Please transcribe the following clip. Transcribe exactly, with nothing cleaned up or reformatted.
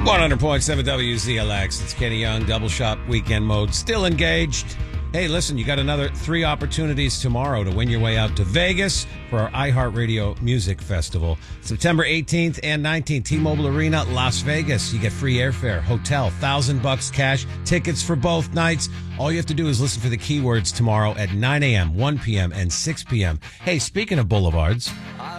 one hundred point seven W Z L X. It's Kenny Young, Double Shot Weekend Mode. Still engaged. Hey, listen, you got another three opportunities tomorrow to win your way out to Vegas for our iHeartRadio Music Festival. September eighteenth and nineteenth, T-Mobile Arena, Las Vegas. You get free airfare, hotel, thousand bucks cash, tickets for both nights. All you have to do is listen for the keywords tomorrow at nine a.m., one p.m., and six p.m. Hey, speaking of boulevards,